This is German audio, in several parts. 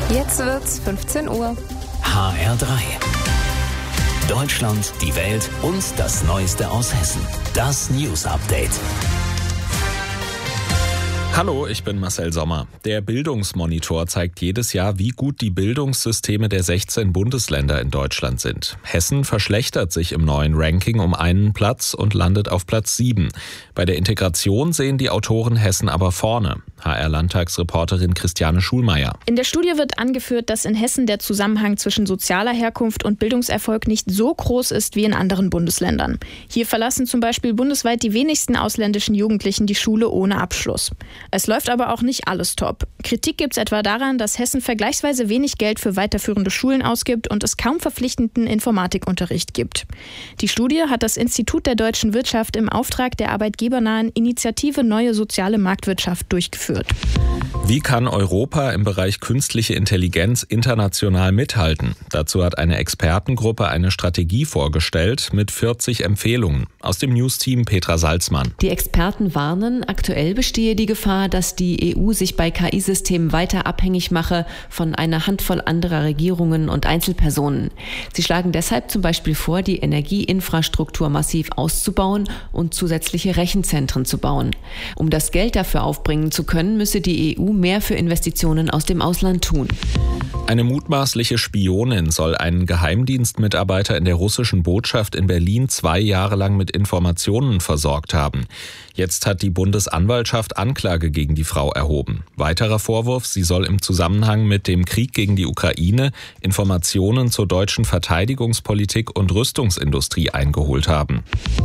Jetzt wird's 15 Uhr. HR3. Deutschland, die Welt und das Neueste aus Hessen. Das News Update. Hallo, ich bin Marcel Sommer. Der Bildungsmonitor zeigt jedes Jahr, wie gut die Bildungssysteme der 16 Bundesländer in Deutschland sind. Hessen verschlechtert sich im neuen Ranking um einen Platz und landet auf Platz 7. Bei der Integration sehen die Autoren Hessen aber vorne. HR-Landtagsreporterin Christiane Schulmeier. In der Studie wird angeführt, dass in Hessen der Zusammenhang zwischen sozialer Herkunft und Bildungserfolg nicht so groß ist wie in anderen Bundesländern. Hier verlassen zum Beispiel bundesweit die wenigsten ausländischen Jugendlichen die Schule ohne Abschluss. Es läuft aber auch nicht alles top. Kritik gibt es etwa daran, dass Hessen vergleichsweise wenig Geld für weiterführende Schulen ausgibt und es kaum verpflichtenden Informatikunterricht gibt. Die Studie hat das Institut der deutschen Wirtschaft im Auftrag der arbeitgebernahen Initiative Neue Soziale Marktwirtschaft durchgeführt. Wie kann Europa im Bereich künstliche Intelligenz international mithalten? Dazu hat eine Expertengruppe eine Strategie vorgestellt mit 40 Empfehlungen. Aus dem News-Team Petra Salzmann. Die Experten warnen, aktuell bestehe die Gefahr, dass die EU sich bei KI-Systemen weiter abhängig mache von einer Handvoll anderer Regierungen und Einzelpersonen. Sie schlagen deshalb zum Beispiel vor, die Energieinfrastruktur massiv auszubauen und zusätzliche Rechenzentren zu bauen. Um das Geld dafür aufbringen zu können, müsse die EU mehr für Investitionen aus dem Ausland tun. Eine mutmaßliche Spionin soll einen Geheimdienstmitarbeiter in der russischen Botschaft in Berlin 2 Jahre lang mit Informationen versorgt haben. Jetzt hat die Bundesanwaltschaft Anklage gegen die Frau erhoben. Weiterer Vorwurf, sie soll im Zusammenhang mit dem Krieg gegen die Ukraine Informationen zur deutschen Verteidigungspolitik und Rüstungsindustrie eingeholt haben.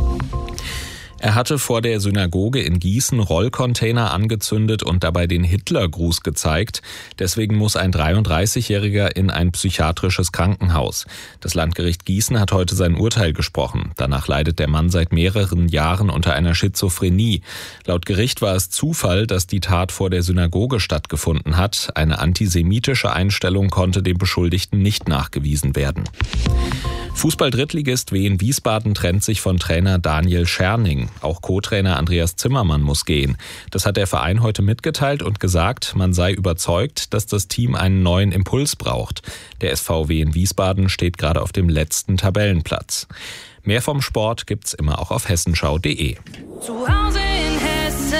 Er hatte vor der Synagoge in Gießen Rollcontainer angezündet und dabei den Hitlergruß gezeigt. Deswegen muss ein 33-Jähriger in ein psychiatrisches Krankenhaus. Das Landgericht Gießen hat heute sein Urteil gesprochen. Danach leidet der Mann seit mehreren Jahren unter einer Schizophrenie. Laut Gericht war es Zufall, dass die Tat vor der Synagoge stattgefunden hat. Eine antisemitische Einstellung konnte dem Beschuldigten nicht nachgewiesen werden. Fußball-Drittligist Wien Wiesbaden trennt sich von Trainer Daniel Scherning. Auch Co-Trainer Andreas Zimmermann muss gehen. Das hat der Verein heute mitgeteilt und gesagt, man sei überzeugt, dass das Team einen neuen Impuls braucht. Der SV Wien Wiesbaden steht gerade auf dem letzten Tabellenplatz. Mehr vom Sport gibt's immer auch auf hessenschau.de. Zu Hause in Hessen.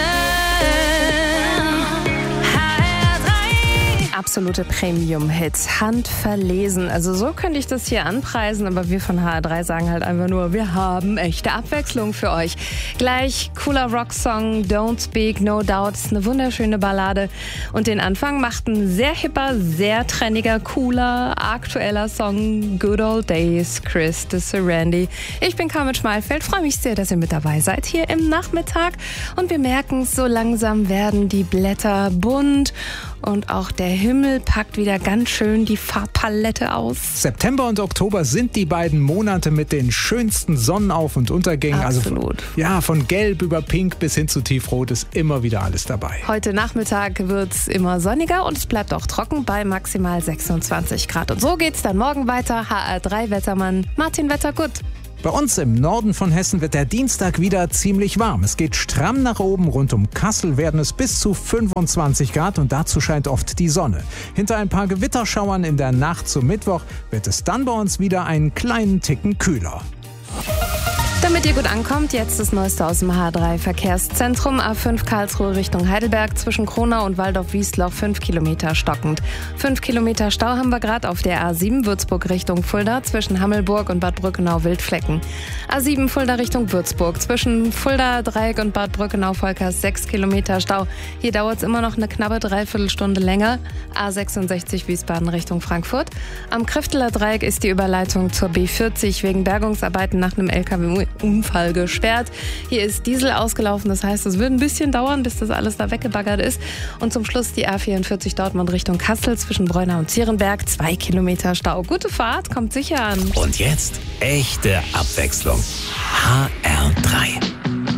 Absolute Premium-Hits, handverlesen. Also so könnte ich das hier anpreisen, aber wir von HR3 sagen halt einfach nur, wir haben echte Abwechslung für euch. Gleich cooler Rocksong, Don't Speak, No Doubt, ist eine wunderschöne Ballade. Und den Anfang macht ein sehr hipper, sehr trendiger, cooler, aktueller Song, Good Old Days, Chris de Serendy. Ich bin Carmen Schmalfeld, freue mich sehr, dass ihr mit dabei seid hier im Nachmittag. Und wir merken, so langsam werden die Blätter bunt. Und auch der Himmel packt wieder ganz schön die Farbpalette aus. September und Oktober sind die beiden Monate mit den schönsten Sonnenauf- und Untergängen. Absolut. Also von Gelb über Pink bis hin zu Tiefrot ist immer wieder alles dabei. Heute Nachmittag wird es immer sonniger und es bleibt auch trocken bei maximal 26 Grad. Und so geht's dann morgen weiter. HR3-Wettermann Martin Wettergut. Bei uns im Norden von Hessen wird der Dienstag wieder ziemlich warm. Es geht stramm nach oben. Rund um Kassel werden es bis zu 25 Grad und dazu scheint oft die Sonne. Hinter ein paar Gewitterschauern in der Nacht zum Mittwoch wird es dann bei uns wieder einen kleinen Ticken kühler. Damit ihr gut ankommt, jetzt das Neueste aus dem H3-Verkehrszentrum. A5 Karlsruhe Richtung Heidelberg zwischen Kronau und Waldorf-Wiesloch 5 Kilometer stockend. 5 Kilometer Stau haben wir gerade auf der A7 Würzburg Richtung Fulda zwischen Hammelburg und Bad Brückenau-Wildflecken. A7 Fulda Richtung Würzburg zwischen Fulda Dreieck und Bad Brückenau-Volkers 6 Kilometer Stau. Hier dauert es immer noch eine knappe Dreiviertelstunde länger. A66 Wiesbaden Richtung Frankfurt. Am Krifteler Dreieck ist die Überleitung zur B40 wegen Bergungsarbeiten nach einem LKW-Unfall gesperrt. Hier ist Diesel ausgelaufen, das heißt, es wird ein bisschen dauern, bis das alles da weggebaggert ist. Und zum Schluss die A44 Dortmund Richtung Kassel zwischen Breunau und Zierenberg 2 Kilometer Stau. Gute Fahrt, kommt sicher an. Und jetzt echte Abwechslung. HR3.